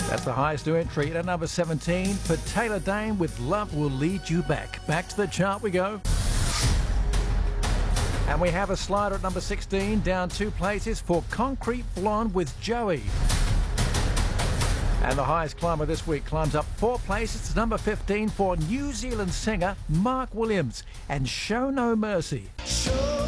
That's the highest new entry at number 17 for Taylor Dane with Love Will Lead You Back. Back to the chart we go. And we have a slider at number 16, down 2 places for Concrete Blonde with Joey. And the highest climber this week climbs up 4 places to number 15 for New Zealand singer Mark Williams and Show No Mercy. Show